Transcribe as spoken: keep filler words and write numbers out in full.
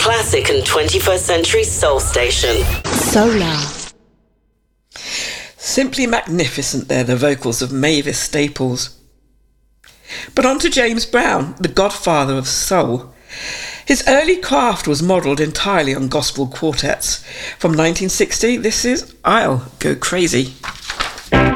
classic and twenty-first century soul station. Solar. Simply magnificent there, the vocals of Mavis Staples. But on to James Brown, the godfather of soul. His early craft was modelled entirely on gospel quartets. From nineteen sixty, this is I'll Go Crazy.